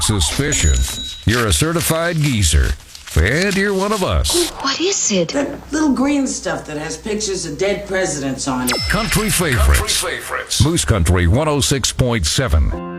Suspicion. You're a certified geezer. And you're one of us. What is it? That little green stuff that has pictures of dead presidents on it. Country favorites. Moose Country 106.7.